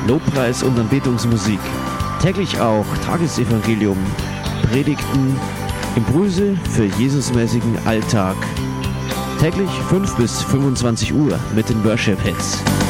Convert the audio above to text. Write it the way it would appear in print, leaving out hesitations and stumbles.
Lobpreis und Anbetungsmusik. Täglich auch Tagesevangelium, Predigten, Impulse für Jesusmäßigen Alltag. Täglich 5 bis 25 Uhr mit den Worship Hits.